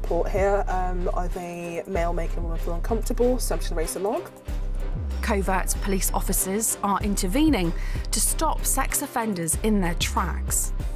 report here of a male making a woman feel uncomfortable, so I'm just going to raise a log. Covert police officers are intervening to stop sex offenders in their tracks.